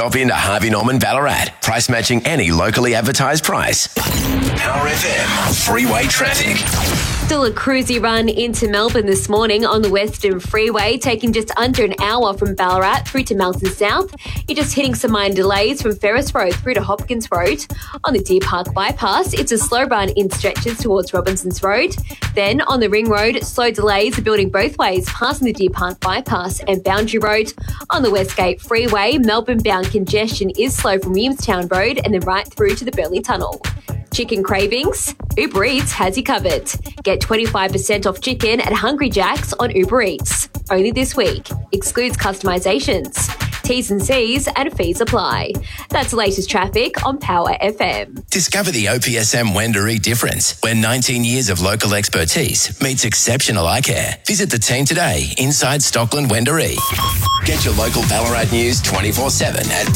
Stop into Harvey Norman Ballarat. Price matching any locally advertised price. Power FM freeway traffic. Still a cruisy run into Melbourne this morning on the Western Freeway, taking just under an hour from Ballarat through to Melton South. You're just hitting some minor delays from Ferris Road through to Hopkins Road. On the Deer Park bypass, it's a slow run in stretches towards Robinsons Road. Then on the Ring Road, slow delays are building both ways, passing the Deer Park bypass and Boundary Road. On the Westgate Freeway, Melbourne-bound congestion is slow from Williamstown Road and then right through to the Burnley Tunnel. Chicken cravings? Uber Eats has you covered. Get 25% off chicken at Hungry Jack's on Uber Eats. Only this week. Excludes customisations. T's and C's and fees apply. That's the latest traffic on Power FM. Discover the OPSM Wendouree difference, where 19 years of local expertise meets exceptional eye care. Visit the team today inside Stockland Wendouree. Get your local Ballarat news 24/7 at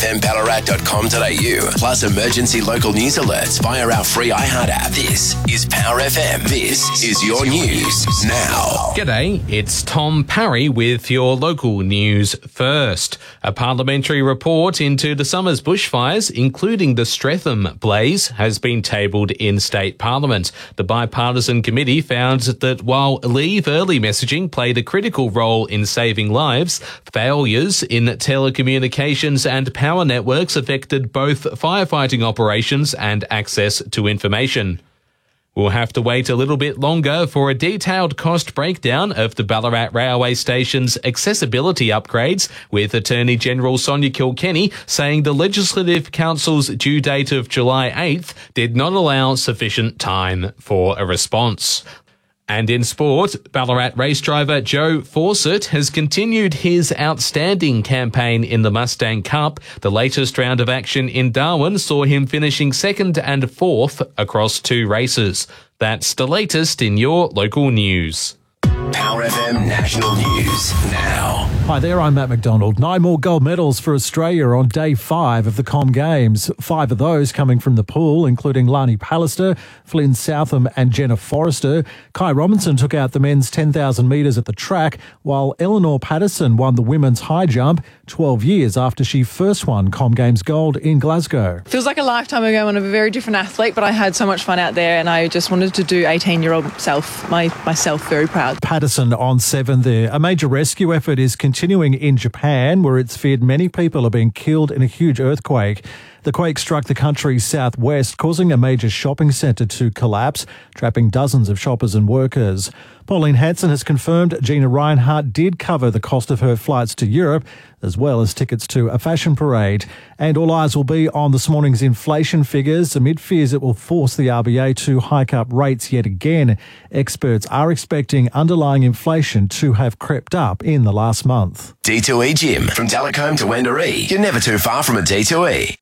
powerfmballarat.com.au. Plus emergency local news alerts via our free iHeart app. This is Power FM. This is your news now. G'day, it's Tom Parry with your local news first. A parliamentary report into the summer's bushfires, including the Streatham blaze, has been tabled in State Parliament. The bipartisan committee found that while leave early messaging played a critical role in saving lives, failures in telecommunications and power networks affected both firefighting operations and access to information. We'll have to wait a little bit longer for a detailed cost breakdown of the Ballarat Railway Station's accessibility upgrades, with Attorney General Sonia Kilkenny saying the Legislative Council's due date of July 8th did not allow sufficient time for a response. And in sport, Ballarat race driver Joe Fawcett has continued his outstanding campaign in the Mustang Cup. The latest round of action in Darwin saw him finishing second and fourth across 2 races. That's the latest in your local news. Power FM National News now. Hi there, I'm Matt McDonald. 9 more gold medals for Australia on day 5 of the Com Games. 5 of those coming from the pool, including Lani Pallister, Flynn Southam and Jenna Forrester. Kai Robinson took out the men's 10,000 metres at the track, while Eleanor Patterson won the women's high jump 12 years after she first won Com Games gold in Glasgow. Feels like a lifetime ago. I'm a very different athlete, but I had so much fun out there and I just wanted to do 18-year-old self, myself very proud. Patterson on 7 there. A major rescue effort is continuing in Japan, where it's feared many people are being killed in a huge earthquake. The quake struck the country's southwest, causing a major shopping centre to collapse, trapping dozens of shoppers and workers. Pauline Hanson has confirmed Gina Reinhardt did cover the cost of her flights to Europe, as well as tickets to a fashion parade. And all eyes will be on this morning's inflation figures, amid fears it will force the RBA to hike up rates yet again. Experts are expecting underlying inflation to have crept up in the last month. D2E Gym. From Delacombe to Wendouree. You're never too far from a D2E.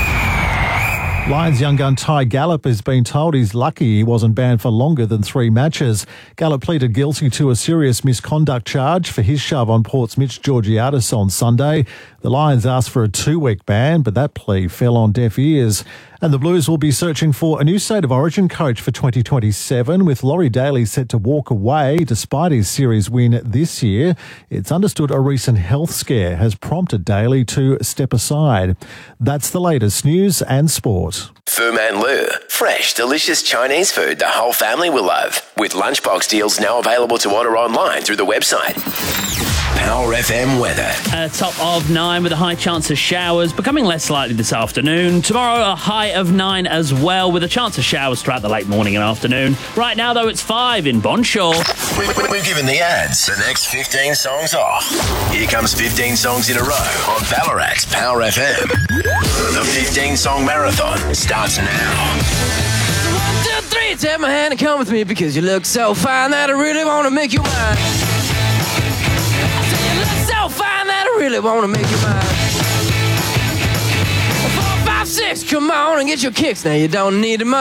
Lions young gun Ty Gallup has been told he's lucky he wasn't banned for longer than 3 matches. Gallup pleaded guilty to a serious misconduct charge for his shove on Port's Mitch Georgiadis on Sunday. The Lions asked for a 2-week ban, but that plea fell on deaf ears. And the Blues will be searching for a new State of Origin coach for 2027, with Laurie Daly set to walk away despite his series win this year. It's understood a recent health scare has prompted Daly to step aside. That's the latest news and sport. Fu Man Lu. Fresh, delicious Chinese food the whole family will love. With lunchbox deals now available to order online through the website. Power FM weather. Top of 9 with a high chance of showers, becoming less likely this afternoon. Tomorrow, a high of 9 as well, with a chance of showers throughout the late morning and afternoon. Right now, though, it's 5 in Bonshaw. We've given the ads the next 15 songs off. Here comes 15 songs in a row on Ballarat's Power FM. The 15-song marathon starts now. 1, 2, 3, take my hand and come with me, because you look so fine that I really want to make you mine. I say you look so fine that I really want to make you mine. 4, 5, 6, come on and get your kicks. Now you don't need the money.